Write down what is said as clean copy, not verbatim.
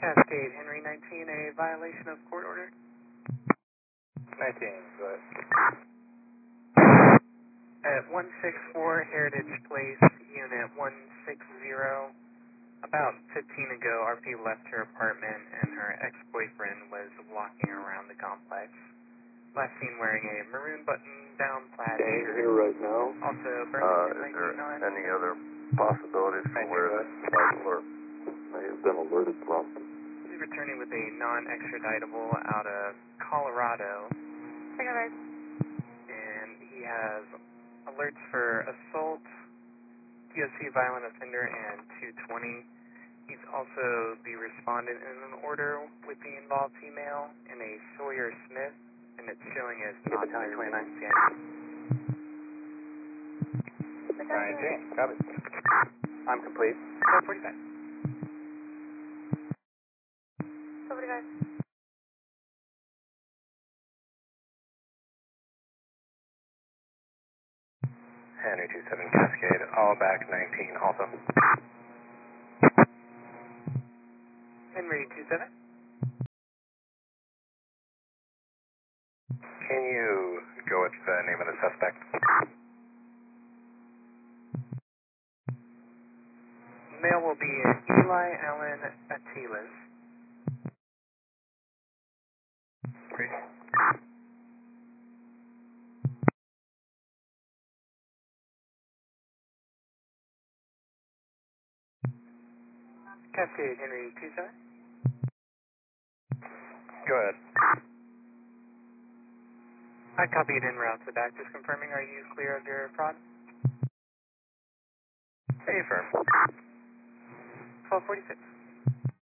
Cascade, Henry 19, a violation of court order. 19, go ahead. At 164 Heritage Place, Unit 160. About 15 ago, RP left her apartment and her ex-boyfriend was walking around the complex. Last seen wearing a maroon button-down plaid shirt. Here right now. Also, Burlington Is there 19 any other possibilities for where this alert may have been alerted from? He's returning with a non-extraditable out of Colorado. And he has alerts for assault, DOC violent offender, and 220. He's also the respondent in an order with the involved female in a Sawyer Smith, and it's showing as not Battalion 29 scan. 19, got it. I'm complete. 445. Henry 27 Cascade, all back 19 also. Henry 27. Can you go with the name of the suspect? Male will be Eli Allen Atilas. Great. Cascade, Henry 27. Go ahead. I copied en route to back. Just confirming, are you clear of your fraud? Affirm. 1246.